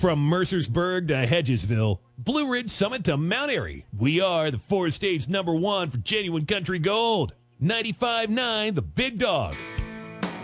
From Mercersburg to Hedgesville, Blue Ridge Summit to Mount Airy, we are the four-stage #1 for genuine country gold. 95.9 The Big Dog.